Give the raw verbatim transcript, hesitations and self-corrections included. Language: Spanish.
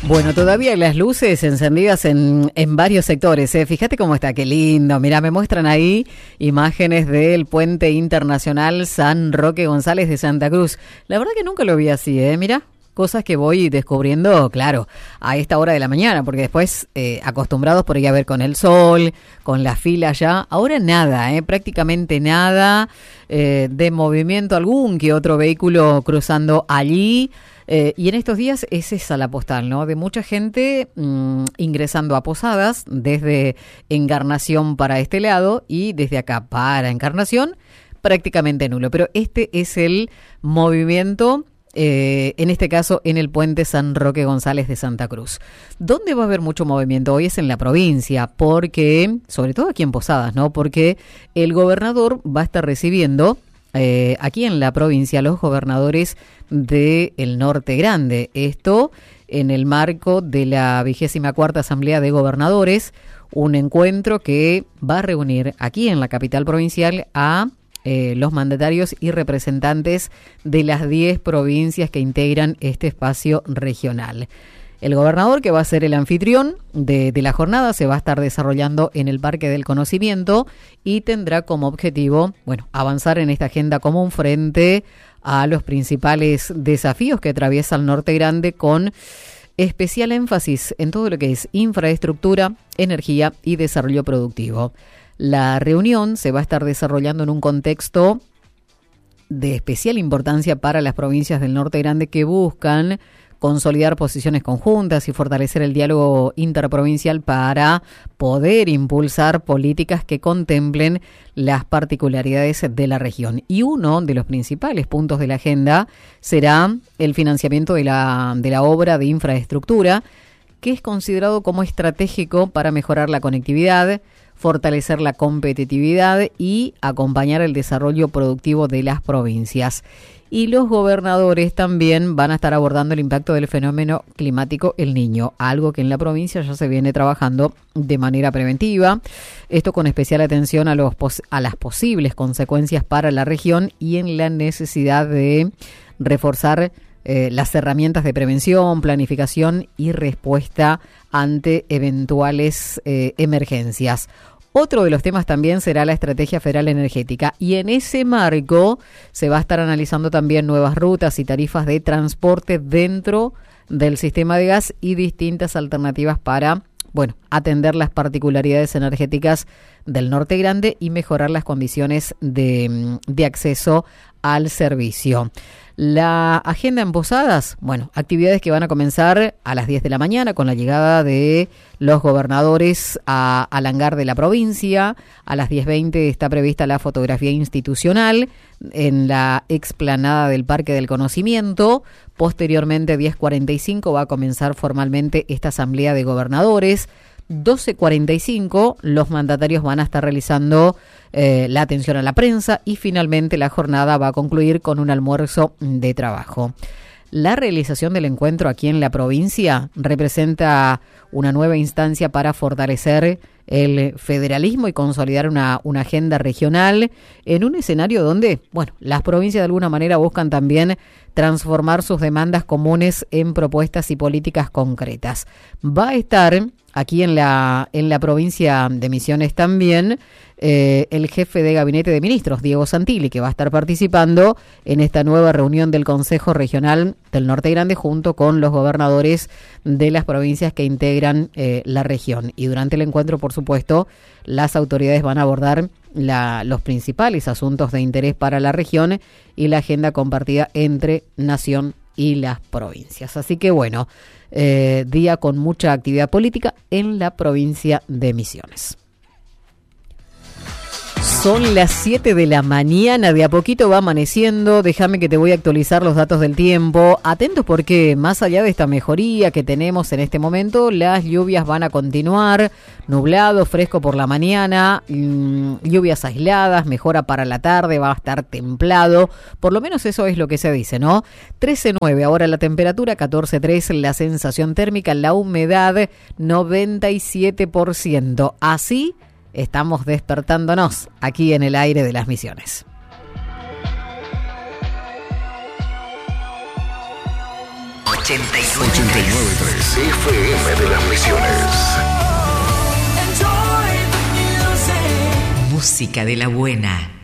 Bueno, todavía hay las luces encendidas en, en varios sectores, ¿eh? Fíjate cómo está, qué lindo. Mirá, me muestran ahí imágenes del Puente Internacional San Roque González de Santa Cruz. La verdad que nunca lo vi así, ¿eh? Mirá, cosas que voy descubriendo, claro, a esta hora de la mañana, porque después eh, acostumbrados por ahí a ver con el sol, con la fila ya. Ahora nada, ¿eh? Prácticamente nada eh, de movimiento, algún que otro vehículo cruzando allí. Eh, y en estos días es esa la postal, ¿no? De mucha gente mmm, ingresando a Posadas desde Encarnación para este lado y desde acá para Encarnación prácticamente nulo. Pero este es el movimiento, eh, en este caso en el puente San Roque González de Santa Cruz. ¿Dónde va a haber mucho movimiento? Hoy es en la provincia, porque, sobre todo aquí en Posadas, ¿no? Porque el gobernador va a estar recibiendo Eh, aquí en la provincia los gobernadores del Norte Grande. Esto en el marco de la vigésima cuarta Asamblea de Gobernadores, un encuentro que va a reunir aquí en la capital provincial a eh, los mandatarios y representantes de las diez provincias que integran este espacio regional. El gobernador, que va a ser el anfitrión de, de la jornada, se va a estar desarrollando en el Parque del Conocimiento y tendrá como objetivo, bueno, avanzar en esta agenda común frente a los principales desafíos que atraviesa el Norte Grande, con especial énfasis en todo lo que es infraestructura, energía y desarrollo productivo. La reunión se va a estar desarrollando en un contexto de especial importancia para las provincias del Norte Grande que buscan consolidar posiciones conjuntas y fortalecer el diálogo interprovincial para poder impulsar políticas que contemplen las particularidades de la región. Y uno de los principales puntos de la agenda será el financiamiento de la, de la obra de infraestructura, que es considerado como estratégico para mejorar la conectividad, fortalecer la competitividad y acompañar el desarrollo productivo de las provincias. Y los gobernadores también van a estar abordando el impacto del fenómeno climático El Niño, algo que en la provincia ya se viene trabajando de manera preventiva. Esto con especial atención a, los pos- a las posibles consecuencias para la región y en la necesidad de reforzar eh, las herramientas de prevención, planificación y respuesta ante eventuales eh, emergencias. Otro de los temas también será la Estrategia Federal Energética, y en ese marco se va a estar analizando también nuevas rutas y tarifas de transporte dentro del sistema de gas y distintas alternativas para, bueno, atender las particularidades energéticas del Norte Grande y mejorar las condiciones de, de acceso al servicio. La agenda en Posadas, bueno, actividades que van a comenzar a las diez de la mañana con la llegada de los gobernadores a, al hangar de la provincia. A las diez veinte está prevista la fotografía institucional en la explanada del Parque del Conocimiento. Posteriormente, diez cuarenta y cinco, va a comenzar formalmente esta asamblea de gobernadores. doce cuarenta y cinco, los mandatarios van a estar realizando eh, la atención a la prensa y finalmente la jornada va a concluir con un almuerzo de trabajo. La realización del encuentro aquí en la provincia representa una nueva instancia para fortalecer el federalismo y consolidar una, una agenda regional en un escenario donde, bueno, las provincias de alguna manera buscan también transformar sus demandas comunes en propuestas y políticas concretas. Va a estar aquí en la, en la provincia de Misiones también eh, el jefe de gabinete de ministros, Diego Santilli, que va a estar participando en esta nueva reunión del Consejo Regional del Norte Grande junto con los gobernadores de las provincias que integran eh, la región. Y durante el encuentro, por supuesto, las autoridades van a abordar la, los principales asuntos de interés para la región y la agenda compartida entre nación y las provincias. Así que bueno, eh, día con mucha actividad política en la provincia de Misiones. Son las siete de la mañana, de a poquito va amaneciendo. Déjame que te voy a actualizar los datos del tiempo. Atentos porque más allá de esta mejoría que tenemos en este momento, las lluvias van a continuar. Nublado, fresco por la mañana, mmm, lluvias aisladas, mejora para la tarde, va a estar templado. Por lo menos eso es lo que se dice, ¿no? trece nueve ahora la temperatura, catorce tres la sensación térmica, la humedad noventa y siete por ciento. Así estamos despertándonos aquí en el aire de las Misiones. ochenta y nueve punto tres F M de las Misiones. Música de la buena.